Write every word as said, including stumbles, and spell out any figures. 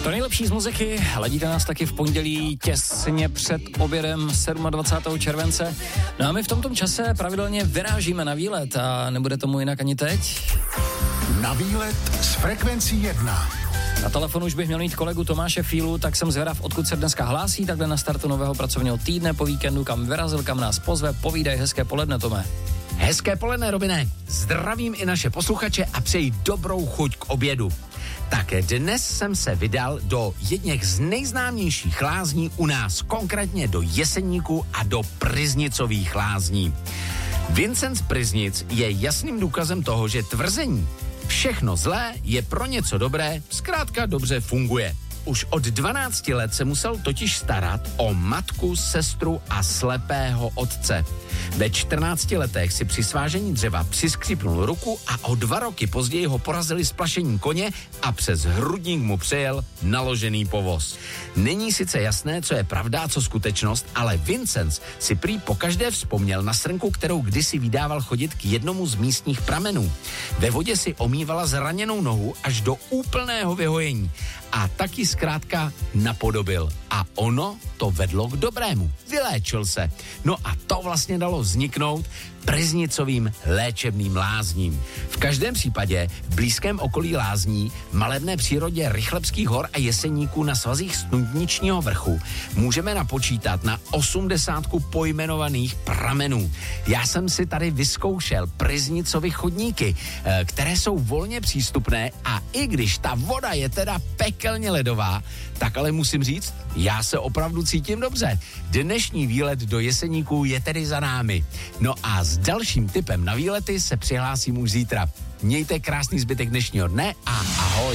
To nejlepší z muziky, ladíte nás taky v pondělí těsně před obědem dvacátého sedmého července. No a my v tomto čase pravidelně vyrážíme na výlet a nebude tomu jinak ani teď. Na výlet s Frekvencí jedna. Na telefonu už bych měl mít kolegu Tomáše Fílu, tak jsem zvědav, odkud se dneska hlásí, takhle na startu nového pracovního týdne po víkendu, kam vyrazil, kam nás pozve. Povídej, hezké poledne, Tome. Hezké poledne, Robine. Zdravím i naše posluchače a přeji dobrou chuť k obědu. Tak dnes jsem se vydal do jedněch z nejznámějších lázní u nás, konkrétně do Jeseníku a do Pryznicových lázní. Vincent z Pryznic je jasným důkazem toho, že tvrzení všechno zlé je pro něco dobré, zkrátka dobře funguje. Už od dvanácti let se musel totiž starat o matku, sestru a slepého otce. Ve čtrnácti letech si při svážení dřeva přiskřípnul ruku a o dva roky později ho porazili splašení koně a přes hrudník mu přejel naložený povoz. Není sice jasné, co je pravda a co skutečnost, ale Vincent si prý pokaždé vzpomněl na srnku, kterou kdysi vydával chodit k jednomu z místních pramenů. Ve vodě si omývala zraněnou nohu až do úplného vyhojení a taky zkrátka napodobil. A ono to vedlo k dobrému. Vyléčil se. No a to vlastně dalo vzniknout Pryznicovým léčebným lázním. V každém případě v blízkém okolí lázní, malebné přírodě Rychlebských hor a Jeseníků na svazích Studničního vrchu můžeme napočítat na osmdesátku pojmenovaných pramenů. Já jsem si tady vyzkoušel Pryznicovy chodníky, které jsou volně přístupné a i když ta voda je teda pekelně ledová, tak ale musím říct, já se opravdu cítím dobře. Dnešní výlet do Jeseníků je tedy za námi. No a s dalším tipem na výlety se přihlásím už zítra. Mějte krásný zbytek dnešního dne a ahoj.